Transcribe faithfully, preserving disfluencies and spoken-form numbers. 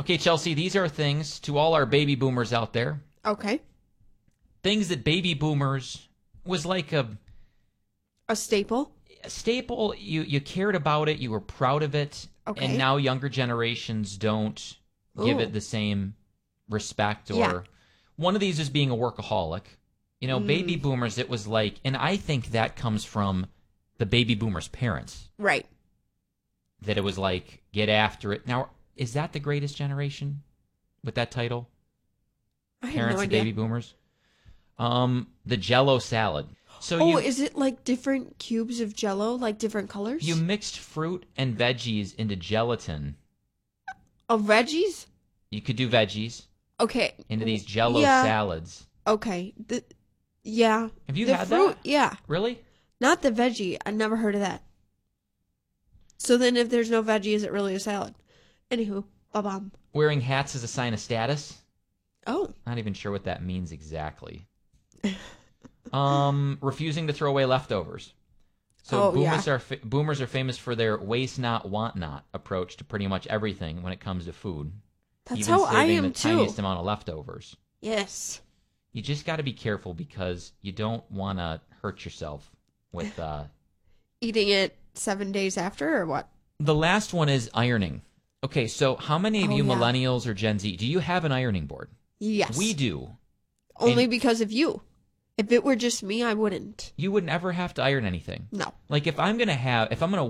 Okay, Chelsea, these are things to all our baby boomers out there. Okay. Things that baby boomers was like a, A staple. a staple. You you cared about it. You were proud of it. Okay. And now younger generations don't give Ooh. it the same respect. Or Yeah. one of these is being a workaholic. You know, Mm. baby boomers, it was like, and I think that comes from the baby boomers' parents. Right. That it was like, get after it. Now, is that the greatest generation with that title? I have Parents no of idea. baby boomers? Um, the Jell-O salad. So Oh, you, is it like different cubes of Jell-O, like different colors? you mixed fruit and veggies into gelatin. Oh, veggies? You could do veggies Okay. into these Jell-O Yeah. salads. Okay. The, yeah. Have you the had fruit, that? Yeah. Really? Not the veggie. I never heard of that. So then if there's no veggie, is it really a salad? Anywho, ba-bam. Wearing hats is a sign of status? Oh. Not even sure what that means exactly. um, refusing to throw away leftovers. So Oh, boomers yeah. are fa- boomers are famous for their waste not, want not approach to pretty much everything when it comes to food. That's Even how I saving am the too. tiniest amount of leftovers. Yes. You just got to be careful because you don't want to hurt yourself with. Uh... Eating it seven days after or what? The last one is ironing. Okay, so how many of Oh, you yeah. millennials or Gen Z, do you have an ironing board? Yes. We do. Only and- because of you. If it were just me, I wouldn't. You would never have to iron anything. No. Like if I'm going to have, if I'm going to